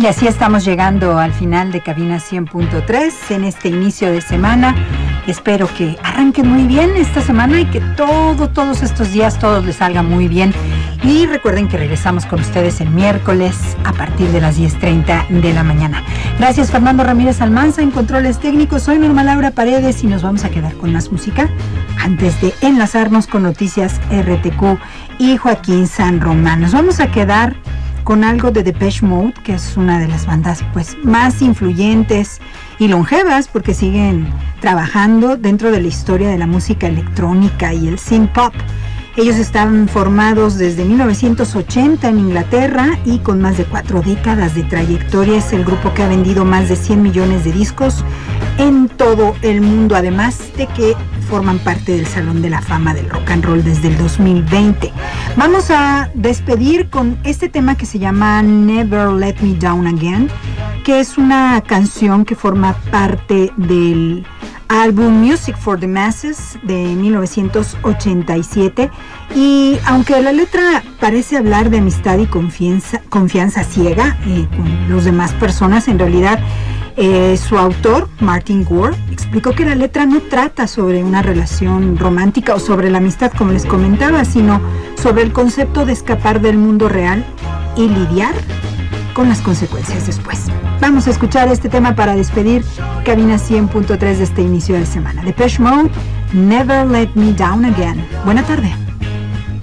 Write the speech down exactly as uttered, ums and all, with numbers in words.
Y así estamos llegando al final de Cabina cien punto tres en este inicio de semana. Espero que arranquen muy bien esta semana y que todo, todos estos días, todos les salga muy bien. Y recuerden que regresamos con ustedes el miércoles a partir de las diez treinta de la mañana. Gracias Fernando Ramírez Almanza en controles técnicos. Soy Norma Laura Paredes y nos vamos a quedar con más música antes de enlazarnos con Noticias R T Q y Joaquín San Román. Nos vamos a quedar con algo de Depeche Mode, que es una de las bandas pues más influyentes y longevas porque siguen trabajando dentro de la historia de la música electrónica y el synth pop. Ellos están formados desde mil novecientos ochenta en Inglaterra y con más de cuatro décadas de trayectoria. Es el grupo que ha vendido más de cien millones de discos en todo el mundo, además de que forman parte del Salón de la Fama del Rock and Roll desde el dos mil veinte. Vamos a despedir con este tema que se llama Never Let Me Down Again, que es una canción que forma parte del álbum Music for the Masses de mil novecientos ochenta y siete, y aunque la letra parece hablar de amistad y confianza, confianza ciega eh, con las demás personas, en realidad eh, su autor, Martin Gore, explicó que la letra no trata sobre una relación romántica o sobre la amistad, como les comentaba, sino sobre el concepto de escapar del mundo real y lidiar con las consecuencias después. Vamos a escuchar este tema para despedir Cabina cien punto tres de este inicio de semana. Depeche Mode, Never Let Me Down Again. Buena tarde.